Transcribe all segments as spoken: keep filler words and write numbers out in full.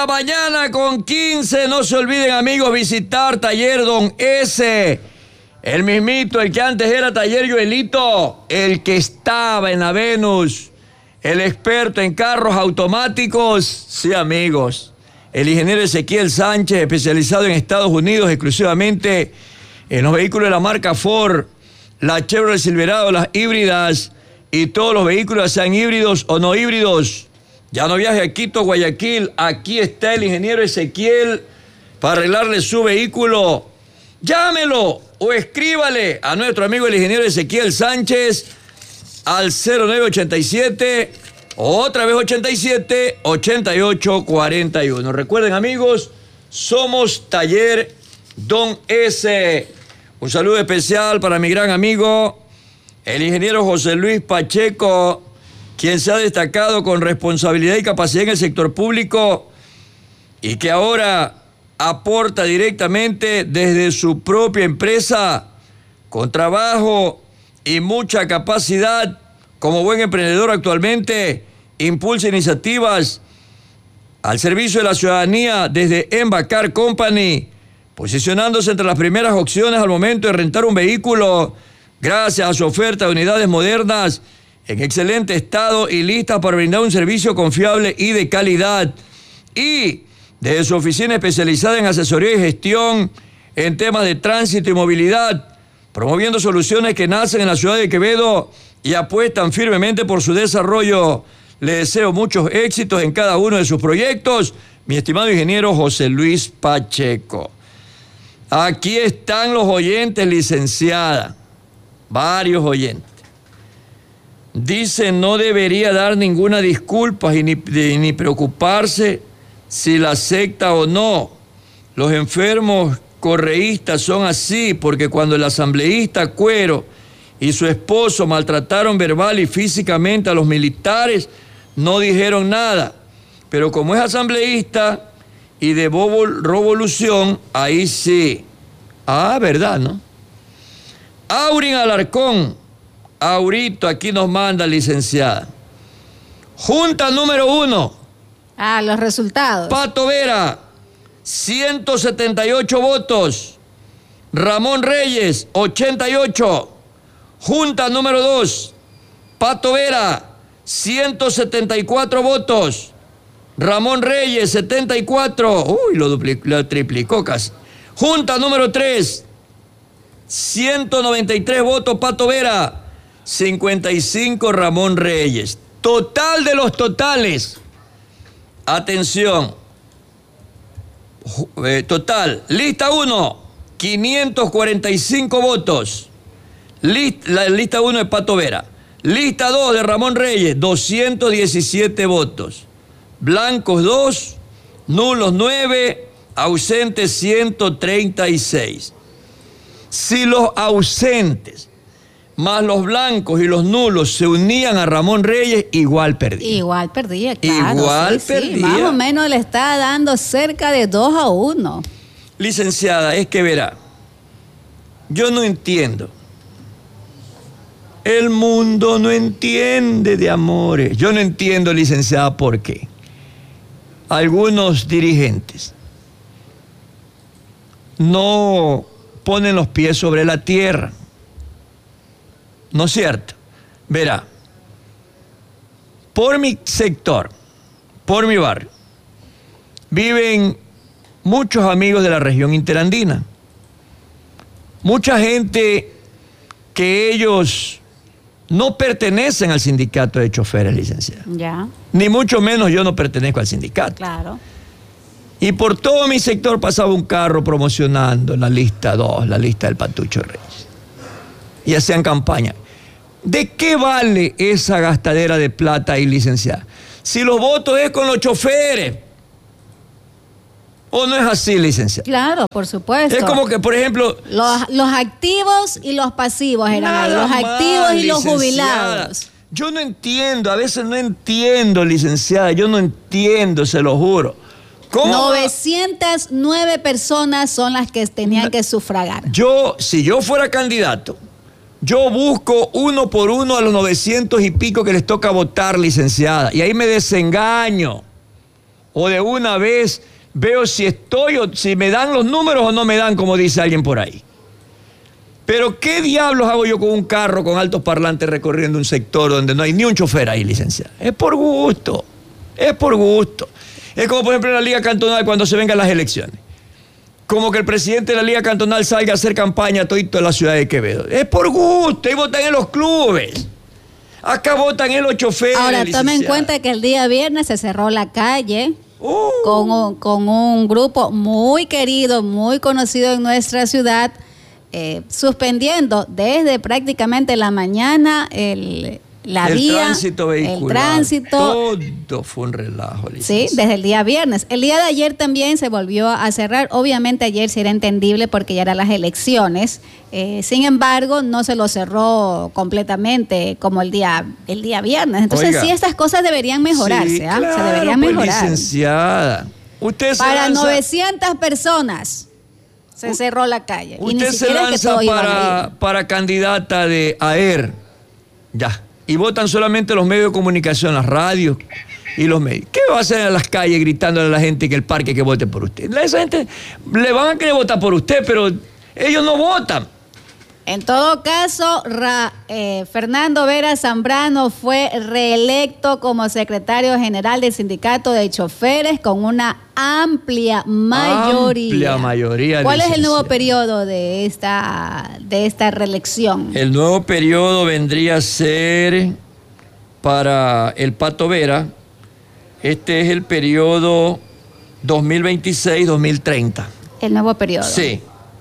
la mañana con quince. No se olviden, amigos, visitar Taller Don S. El mismito, el que antes era Taller Joelito, el que estaba en la Venus, el experto en carros automáticos. Sí, amigos. El ingeniero Ezequiel Sánchez, especializado en Estados Unidos, exclusivamente en los vehículos de la marca Ford, la Chevrolet Silverado, las híbridas y todos los vehículos, sean híbridos o no híbridos. Ya no viaje a Quito, Guayaquil. Aquí está el ingeniero Ezequiel para arreglarle su vehículo. Llámelo o escríbale a nuestro amigo el ingeniero Ezequiel Sánchez al cero nueve ochenta y siete, otra vez ochenta y siete, ochenta y ocho cuarenta y uno. Recuerden, amigos, somos Taller Don S. Un saludo especial para mi gran amigo, el ingeniero José Luis Pacheco, quien se ha destacado con responsabilidad y capacidad en el sector público y que ahora aporta directamente desde su propia empresa con trabajo y mucha capacidad. Como buen emprendedor actualmente impulsa iniciativas al servicio de la ciudadanía desde Embacar Company, posicionándose entre las primeras opciones al momento de rentar un vehículo gracias a su oferta de unidades modernas en excelente estado y listas para brindar un servicio confiable y de calidad. Y desde su oficina especializada en asesoría y gestión en temas de tránsito y movilidad, promoviendo soluciones que nacen en la ciudad de Quevedo y apuestan firmemente por su desarrollo. Le deseo muchos éxitos en cada uno de sus proyectos, mi estimado ingeniero José Luis Pacheco. Aquí están los oyentes, licenciada. Varios oyentes. Dice, no debería dar ninguna disculpa y ni, de, ni preocuparse si la acepta o no. Los enfermos correístas son así, porque cuando el asambleísta Cuero y su esposo maltrataron verbal y físicamente a los militares, no dijeron nada. Pero como es asambleísta y de revolución, ahí sí. Ah, verdad, ¿no? Aurin Alarcón, Aurito, aquí nos manda, licenciada. Junta número uno. Ah, los resultados. Pato Vera, ciento setenta y ocho votos. Ramón Reyes, ochenta y ocho. Junta número dos. Pato Vera, ciento setenta y cuatro votos. Ramón Reyes, setenta y cuatro. Uy, lo, duplicó, lo triplicó casi. Junta número tres. ciento noventa y tres votos Pato Vera, cincuenta y cinco Ramón Reyes. Total de los totales. Atención. Eh, total. Lista uno, quinientos cuarenta y cinco votos. List, la lista uno de Pato Vera. Lista dos de Ramón Reyes, doscientos diecisiete votos. Blancos dos, nulos nueve, ausentes ciento treinta y seis. Si los ausentes más los blancos y los nulos se unían a Ramón Reyes, igual perdía. Igual perdía, claro. Igual sí, perdía. Sí, más o menos le está dando cerca de dos a uno. Licenciada, es que verá, yo no entiendo. El mundo no entiende de amores. Yo no entiendo, licenciada, por qué algunos dirigentes no ponen los pies sobre la tierra. ¿No es cierto? Verá, por mi sector, por mi barrio, viven muchos amigos de la región interandina. Mucha gente que ellos no pertenecen al sindicato de choferes, licenciada. Ya. Ni mucho menos yo no pertenezco al sindicato. Claro. Y por todo mi sector pasaba un carro promocionando la lista dos, la lista del Patucho Reyes. Y hacían campaña. ¿De qué vale esa gastadera de plata ahí, licenciada? Si los votos es con los choferes. ¿O no es así, licenciada? Claro, por supuesto. Es como que, por ejemplo... Los, los activos y los pasivos eran ahí. Los más, activos y los licenciada. jubilados. Yo no entiendo, a veces no entiendo, licenciada. Yo no entiendo, se lo juro. ¿Cómo? novecientas nueve personas son las que tenían que sufragar. Yo, si yo fuera candidato, yo busco uno por uno a los novecientos y pico que les toca votar, licenciada. Y ahí me desengaño. o de una vez veo si estoy o si me dan los números o no me dan, como dice alguien por ahí. Pero ¿qué diablos hago yo con un carro con altos parlantes recorriendo un sector donde no hay ni un chofer ahí, licenciado? Es por gusto, es por gusto. Es como, por ejemplo, en la Liga Cantonal cuando se vengan las elecciones. Como que el presidente de la Liga Cantonal salga a hacer campaña a todito en la ciudad de Quevedo. Es por gusto, y votan en los clubes. Acá votan en los choferes. Ahora, tomen en cuenta que el día viernes se cerró la calle uh. con, un, con un grupo muy querido, muy conocido en nuestra ciudad, eh, suspendiendo desde prácticamente la mañana el... La el vía, tránsito vehicular, el tránsito, todo fue un relajo. Sí, desde el día viernes. El día de ayer también se volvió a cerrar. Obviamente ayer sí era entendible porque ya eran las elecciones. Eh, sin embargo, no se lo cerró completamente como el día, el día viernes. Entonces Oiga, sí, estas cosas deberían mejorarse. Sí, ¿eh? claro, se deberían pues, mejorar. Licenciada, usted para se lanza, novecientas personas se cerró la calle. Usted y ni se lanza que para, para candidata de A E R. Ya. Y votan solamente los medios de comunicación, las radios y los medios. ¿Qué va a hacer en las calles gritándole a la gente que el parque que vote por usted? Esa gente le van a querer votar por usted, pero ellos no votan. En todo caso, Ra, eh, Fernando Vera Zambrano fue reelecto como secretario general del sindicato de choferes con una amplia mayoría. Amplia mayoría. ¿Cuál es el nuevo periodo de esta, de esta reelección? El nuevo periodo vendría a ser para el Pato Vera. Este es el periodo dos mil veintiséis dos mil treinta. El nuevo periodo. Sí.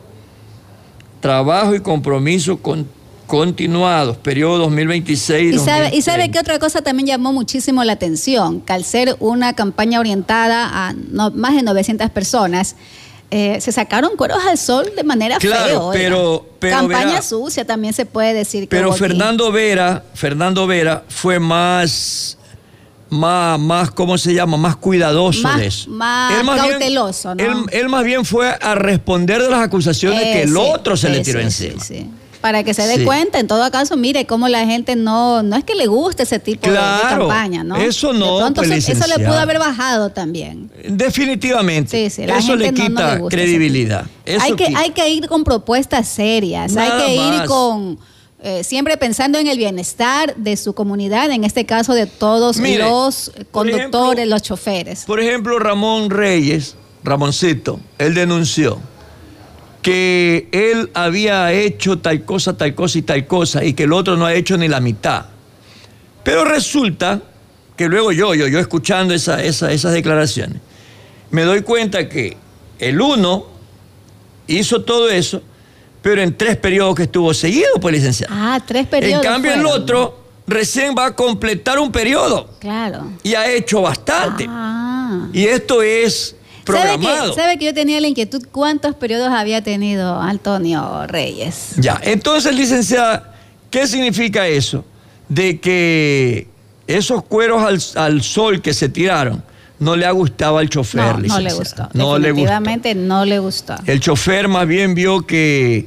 Trabajo y compromiso con, continuados, periodo dos mil veintiséis. ¿Y sabe, ¿Y sabe qué otra cosa también llamó muchísimo la atención? Que al ser una campaña orientada a no, más de novecientas personas, eh, se sacaron cueros al sol de manera claro, fea. Pero, pero campaña verá, sucia también se puede decir. Que pero hubo Fernando Vera, Fernando Vera fue más... Más, más, ¿cómo se llama? Más cuidadoso más, de eso. Más, él más cauteloso, bien, ¿no? Él, él más bien fue a responder de las acusaciones eh, que el sí, otro se sí, le tiró sí, encima. Sí, sí. Para que se dé sí. cuenta, en todo caso, mire cómo la gente no, no es que le guste ese tipo claro, de, de campaña, ¿no? Eso no, de pronto pues, eso, eso le pudo haber bajado también. Definitivamente. Sí, sí, la eso gente le quita no, no le gusta credibilidad. Eso hay, que, quita. hay que ir con propuestas serias, Nada hay que más. ir con... Eh, siempre pensando en el bienestar de su comunidad, en este caso de todos Mire, los conductores, ejemplo, los choferes. Por ejemplo, Ramón Reyes, Ramoncito, él denunció que él había hecho tal cosa, tal cosa y tal cosa y que el otro no ha hecho ni la mitad. Pero resulta que luego yo, yo, yo escuchando esa, esa, esas declaraciones, me doy cuenta que el uno hizo todo eso, pero en tres periodos que estuvo seguido, pues, licenciado. Ah, tres periodos. En cambio, fueron. el otro recién va a completar un periodo. Claro. Y ha hecho bastante. Ah. Y esto es programado. ¿Sabe que, ¿Sabe que yo tenía la inquietud cuántos periodos había tenido Antonio Reyes? Ya, entonces, licenciada, ¿qué significa eso? De que esos cueros al, al sol que se tiraron no le ha gustado al chofer, no, licenciada. No le gustó. No Definitivamente le gustó. no le gustó. El chofer más bien vio que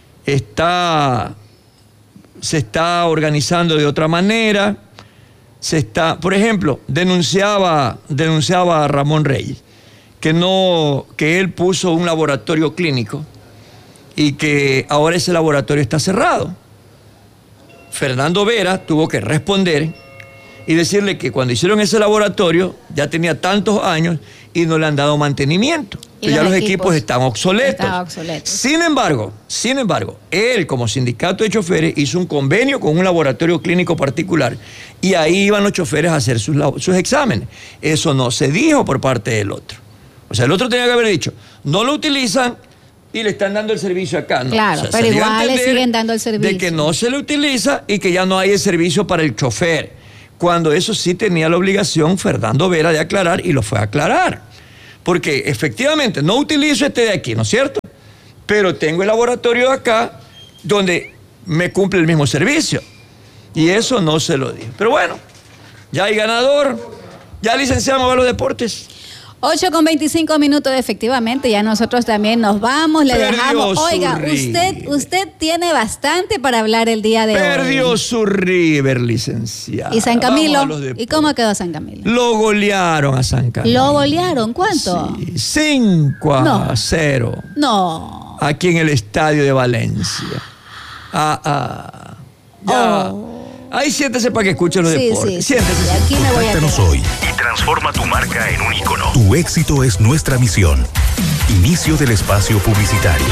está, se está organizando de otra manera. Se está, por ejemplo, denunciaba, denunciaba a Ramón Reyes que, no, que él puso un laboratorio clínico y que ahora ese laboratorio está cerrado. Fernando Vera tuvo que responder y decirle que cuando hicieron ese laboratorio ya tenía tantos años y no le han dado mantenimiento. Y ya los los equipos, equipos están obsoletos. están obsoletos. Sin embargo, sin embargo, él como sindicato de choferes hizo un convenio con un laboratorio clínico particular y ahí iban los choferes a hacer sus, sus exámenes. Eso no se dijo por parte del otro. O sea, el otro tenía que haber dicho, no lo utilizan y le están dando el servicio acá. No, claro, o sea, pero igual le siguen dando el servicio. De que no se le utiliza y que ya no hay el servicio para el chofer. Cuando eso sí tenía la obligación Fernando Vera de aclarar y lo fue a aclarar. Porque efectivamente no utilizo este de aquí, ¿no es cierto? Pero tengo el laboratorio de acá donde me cumple el mismo servicio. Y eso no se lo dijo. Pero bueno, ya hay ganador. Ya licenciamos a los deportes. ocho con veinticinco minutos, efectivamente, ya nosotros también nos vamos, le Perdió dejamos. Oiga, su usted, River. usted tiene bastante para hablar el día de Perdió hoy. su River, licenciada. ¿Y San Camilo? Vamos a los deportes. ¿Y cómo quedó San Camilo? Lo golearon a San Camilo. ¿Lo golearon? ¿Cuánto? Sí, cinco a No. cero. No. Aquí en el estadio de Valencia. Ah, ah. Ya. Oh. Ahí siéntese para que escuche los Sí, deportes. sí, sí. Siéntese. Y aquí me voy a Contáctanos quedar. hoy. Y transforma tu marca en un ícono. Tu éxito es nuestra misión. Inicio del espacio publicitario.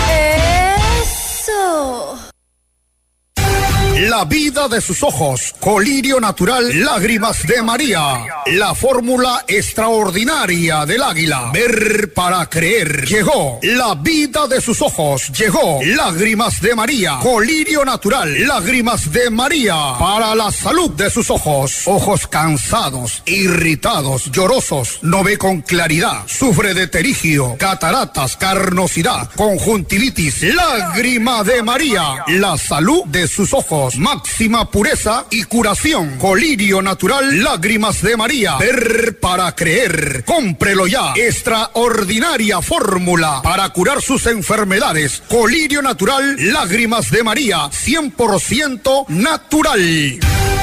Eso. La vida de sus ojos, colirio natural, lágrimas de María. La fórmula extraordinaria del águila. Ver para creer. Llegó la vida de sus ojos. Llegó lágrimas de María. Colirio natural, lágrimas de María. Para la salud de sus ojos. Ojos cansados, irritados, llorosos. No ve con claridad. Sufre de terigio, cataratas, carnosidad, conjuntivitis. Lágrima de María. La salud de sus ojos. Máxima pureza y curación. Colirio natural, lágrimas de María. Ver para creer. Cómprelo ya. Extraordinaria fórmula para curar sus enfermedades. Colirio natural, lágrimas de María. cien por ciento natural.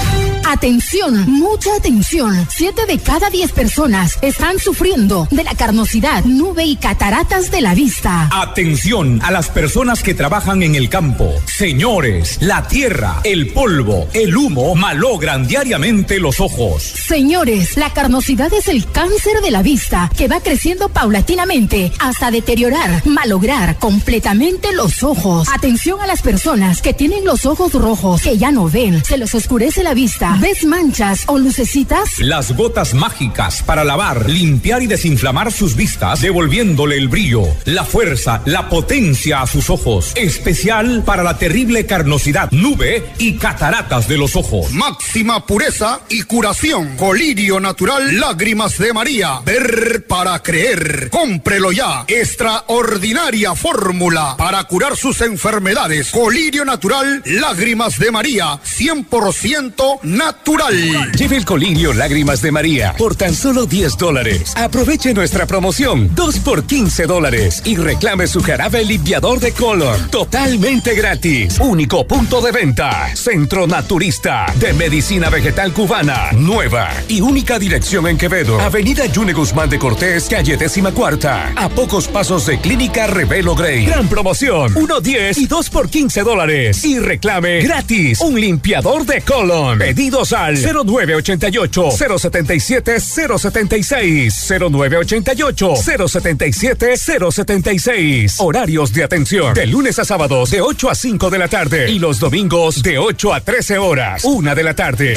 Atención, mucha atención. Siete de cada diez personas están sufriendo de la carnosidad, nube y cataratas de la vista. Atención a las personas que trabajan en el campo. Señores, la tierra, el polvo, el humo malogran diariamente los ojos. Señores, la carnosidad es el cáncer de la vista que va creciendo paulatinamente hasta deteriorar, malograr completamente los ojos. Atención a las personas que tienen los ojos rojos, que ya no ven, se les oscurece la vista. ¿Ves manchas o lucecitas? Las gotas mágicas para lavar, limpiar y desinflamar sus vistas, devolviéndole el brillo, la fuerza, la potencia a sus ojos. Especial para la terrible carnosidad, nube y cataratas de los ojos. Máxima pureza y curación. Colirio natural, lágrimas de María. Ver para creer. Cómprelo ya. Extraordinaria fórmula para curar sus enfermedades. Colirio natural, lágrimas de María. cien por ciento natural. Lleve el colirio Lágrimas de María por tan solo diez dólares. Aproveche nuestra promoción dos por quince dólares y reclame su jarabe limpiador de color totalmente gratis. Único punto de venta. Centro Naturista de Medicina Vegetal Cubana. Nueva y única dirección en Quevedo. Avenida Yune Guzmán de Cortés, calle décima cuarta. A pocos pasos de Clínica Revelo Grey. Gran promoción. uno diez y dos por quince dólares. Y reclame gratis un limpiador de colon. Pedidos al cero nueve ochenta y ocho, cero setenta y siete, cero setenta y seis, cero nueve ochenta y ocho, cero setenta y siete, cero setenta y seis. Horarios de atención de lunes a sábados de ocho a cinco de la tarde y los domingos de ocho a trece horas, una de la tarde.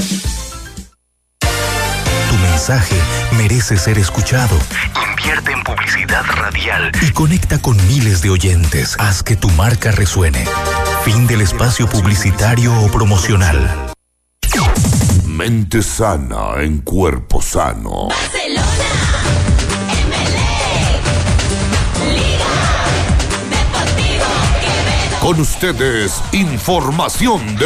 Tu mensaje merece ser escuchado. Invierte en publicidad radial. Y conecta con miles de oyentes. Haz que tu marca resuene. Fin del espacio publicitario o promocional. Mente sana en cuerpo sano. Barcelona, M L A, Liga Deportivo Quevedo. Con ustedes, información de